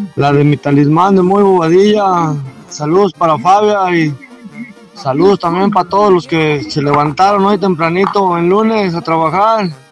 La de mi talismán de muy bobadilla. Saludos para Fabia y saludos también para todos los que se levantaron hoy tempranito en lunes a trabajar.